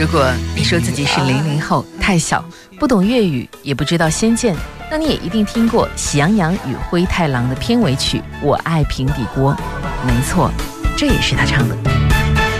如果你说自己是00后，太小，不懂粤语，也不知道《仙剑》，那你也一定听过《喜羊羊与灰太狼》的片尾曲《我爱平底锅》。没错，这也是他唱的。